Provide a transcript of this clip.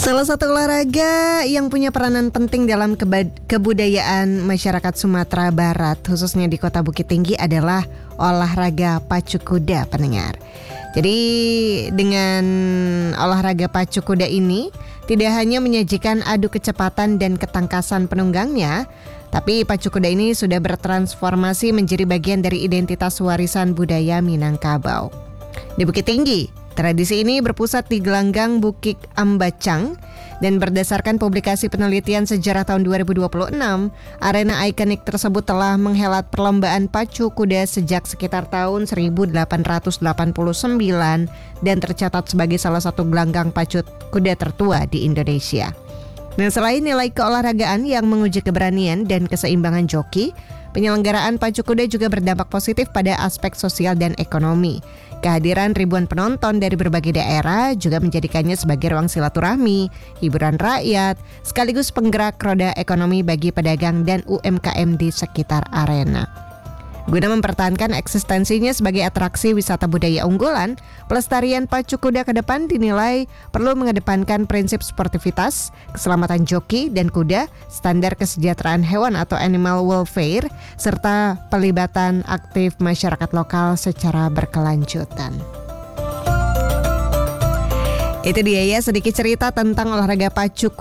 Salah satu olahraga yang punya peranan penting dalam kebudayaan masyarakat Sumatera Barat, khususnya di Kota Bukit Tinggi, adalah olahraga pacu kuda, pendengar. Jadi dengan olahraga pacu kuda ini tidak hanya menyajikan adu kecepatan dan ketangkasan penunggangnya, tapi pacu kuda ini sudah bertransformasi menjadi bagian dari identitas warisan budaya Minangkabau. Di Bukit Tinggi, tradisi ini berpusat di gelanggang Bukit Ambacang, dan berdasarkan publikasi penelitian sejarah tahun 2026, arena ikonik tersebut telah menghelat perlombaan pacu kuda sejak sekitar tahun 1889 dan tercatat sebagai salah satu gelanggang pacu kuda tertua di Indonesia. Nah, selain nilai keolahragaan yang menguji keberanian dan keseimbangan joki, penyelenggaraan pacu kuda juga berdampak positif pada aspek sosial dan ekonomi. Kehadiran ribuan penonton dari berbagai daerah juga menjadikannya sebagai ruang silaturahmi, hiburan rakyat, sekaligus penggerak roda ekonomi bagi pedagang dan UMKM di sekitar arena. Guna mempertahankan eksistensinya sebagai atraksi wisata budaya unggulan, pelestarian pacu kuda ke depan dinilai perlu mengedepankan prinsip sportivitas, keselamatan joki dan kuda, standar kesejahteraan hewan atau animal welfare, serta pelibatan aktif masyarakat lokal secara berkelanjutan. Itu dia ya, sedikit cerita tentang olahraga pacu kuda